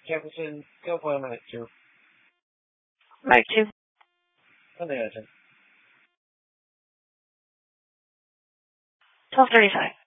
Jefferson, go for a minute, two. Mark 2. On the engine. 12:35.